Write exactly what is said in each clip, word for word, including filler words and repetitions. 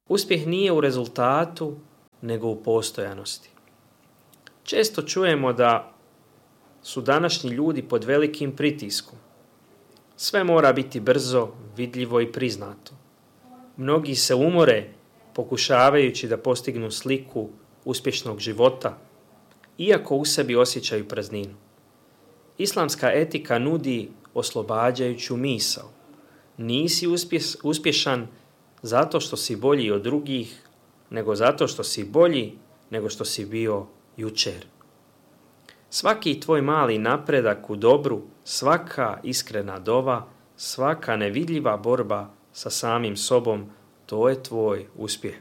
Uspjeh nije u rezultatu, nego u postojanosti. Često čujemo da su današnji ljudi pod velikim pritiskom. Sve mora biti brzo, vidljivo i priznato. Mnogi se umore pokušavajući da postignu sliku uspješnog života, iako u sebi osjećaju prazninu. Islamska etika nudi oslobađajuću misao. Nisi uspješ, uspješan zato što si bolji od drugih, nego zato što si bolji nego što si bio jučer. Svaki tvoj mali napredak u dobru, svaka iskrena dova, svaka nevidljiva borba sa samim sobom, to je tvoj uspjeh.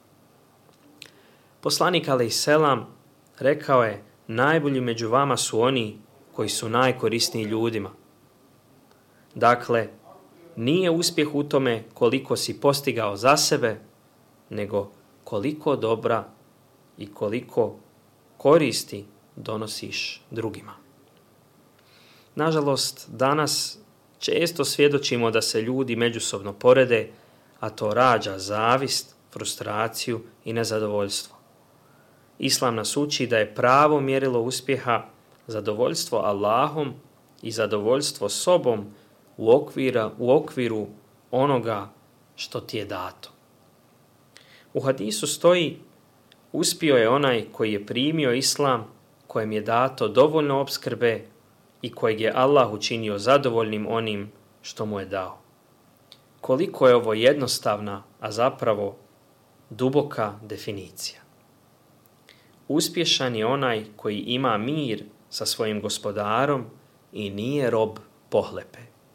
Poslanik alejselam rekao je: najbolji među vama su oni koji su najkorisniji ljudima. Dakle, nije uspjeh u tome koliko si postigao za sebe, nego koliko dobra i koliko koristi donosiš drugima. Nažalost, danas često svjedočimo da se ljudi međusobno porede, a to rađa zavist, frustraciju i nezadovoljstvo. Islam nas uči da je pravo mjerilo uspjeha zadovoljstvo Allahom i zadovoljstvo sobom u, okvira, u okviru onoga što ti je dato. U hadisu stoji: uspio je onaj koji je primio Islam, kojem je dato dovoljno opskrbe i kojeg je Allah učinio zadovoljnim onim što mu je dao. Koliko je ovo jednostavna, a zapravo duboka definicija. Uspješan je onaj koji ima mir sa svojim gospodarom i nije rob pohlepe.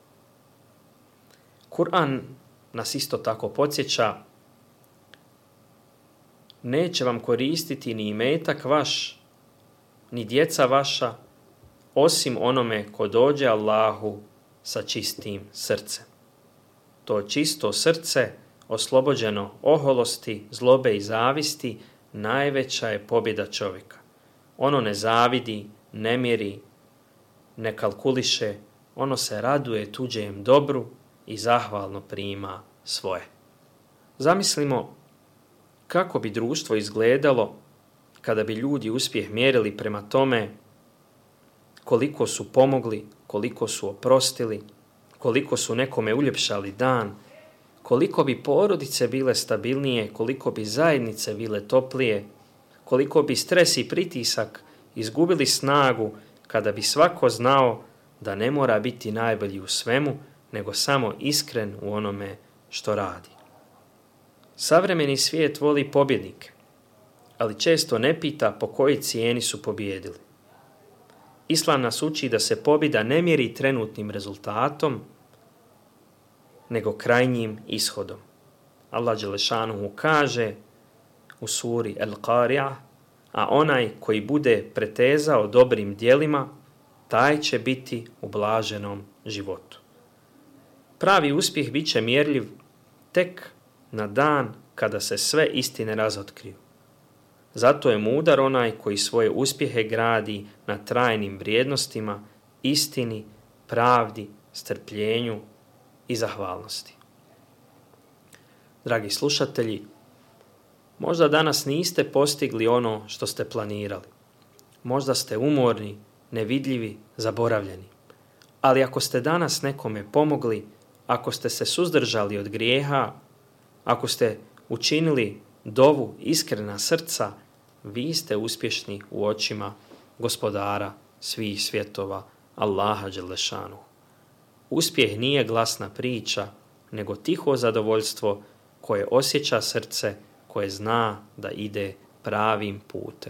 Kur'an nas isto tako podsjeća: neće vam koristiti ni imetak vaš, ni djeca vaša, osim onome ko dođe Allahu sa čistim srcem. To čisto srce, oslobođeno oholosti, zlobe i zavisti, najveća je pobjeda čovjeka. Ono ne zavidi, ne mjeri, ne kalkuliše, ono se raduje tuđem dobru i zahvalno prima svoje. Zamislimo kako bi društvo izgledalo kada bi ljudi uspjeh mjerili prema tome koliko su pomogli, koliko su oprostili, koliko su nekome uljepšali dan, koliko bi porodice bile stabilnije, koliko bi zajednice bile toplije, koliko bi stres i pritisak izgubili snagu kada bi svako znao da ne mora biti najbolji u svemu, nego samo iskren u onome što radi. Savremeni svijet voli pobjednike, ali često ne pita po kojoj cijeni su pobijedili. Islam nas uči da se pobjeda ne mjeri trenutnim rezultatom, nego krajnjim ishodom. Allah dželešanuhu kaže u suri El-Qari'a: a onaj koji bude pretezao dobrim djelima, taj će biti u blaženom životu. Pravi uspjeh bit će mjerljiv tek na dan kada se sve istine razotkriju. Zato je mudar onaj koji svoje uspjehe gradi na trajnim vrijednostima, istini, pravdi, strpljenju i zahvalnosti. Dragi slušatelji, možda danas niste postigli ono što ste planirali. Možda ste umorni, nevidljivi, zaboravljeni. Ali ako ste danas nekome pomogli, ako ste se suzdržali od grijeha, ako ste učinili dovu iskrena srca, vi ste uspješni u očima gospodara svih svjetova, Allaha dželešanu. Uspjeh nije glasna priča, nego tiho zadovoljstvo koje osjeća srce, koje zna da ide pravim putem.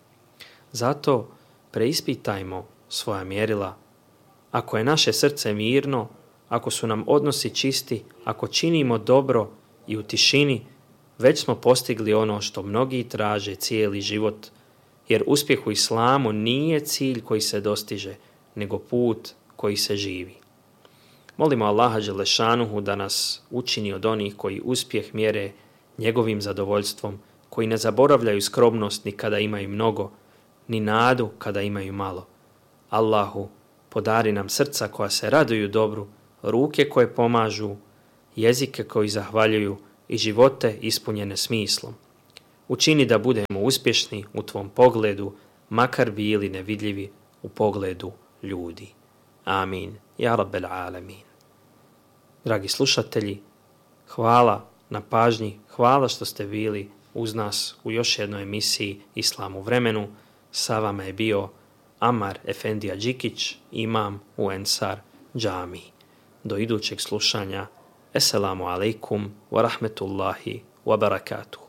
Zato preispitajmo svoja mjerila. Ako je naše srce mirno, ako su nam odnosi čisti, ako činimo dobro i u tišini, već smo postigli ono što mnogi traže cijeli život, jer uspjeh u islamu nije cilj koji se dostiže, nego put koji se živi. Molimo Allaha dželešanuhu da nas učini od onih koji uspjeh mjere njegovim zadovoljstvom, koji ne zaboravljaju skromnost ni kada imaju mnogo, ni nadu kada imaju malo. Allahu, podari nam srca koja se raduju dobru, ruke koje pomažu, jezike koji zahvaljuju i živote ispunjene smislom. Učini da budemo uspješni u Tvom pogledu, makar bili nevidljivi u pogledu ljudi. Amin. Ja Rabbel Alamin. Dragi slušatelji, hvala na pažnji, hvala što ste bili uz nas u još jednoj emisiji Islam u vremenu. Sa vama je bio Amar Efendija Đikić, imam u Ensar džami. Do idućeg slušanja. Esselamu alaikum wa rahmetullahi wa barakatuh.